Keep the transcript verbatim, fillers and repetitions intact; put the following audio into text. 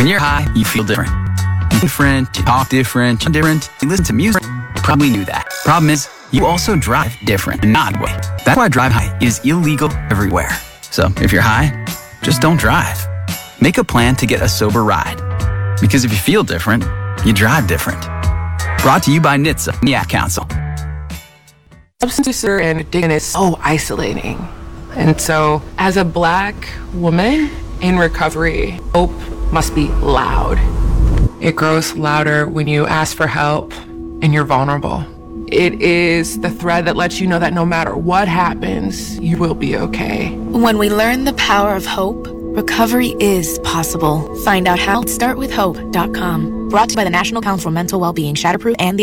When you're high, you feel different. You're different, you talk different, you're different, you listen to music. You probably knew that. Problem is, you also drive different in an odd way. That's why Drive High is illegal everywhere. So if you're high, just don't drive. Make a plan to get a sober ride. Because if you feel different, you drive different. Brought to you by N H T S A and the Ad Council. Substance use and addiction is so isolating. And so as a Black woman in recovery, hope must be loud. It grows louder when you ask for help and you're vulnerable. It is the thread that lets you know that no matter what happens, you will be okay. When we learn the power of hope, recovery is possible. Find out how at start with hope dot com. Brought to you by the National Council for Mental Wellbeing, Shatterproof, and the